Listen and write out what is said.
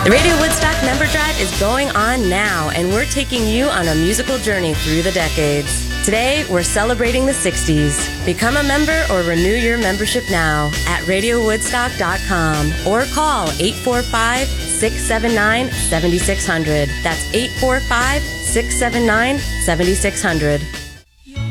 The Radio Woodstock member drive is going on now, and we're taking you on a musical journey through the decades. Today, we're celebrating the 60s. Become a member or renew your membership now at RadioWoodstock.com or call 845-679-7600. That's 845-679-7600.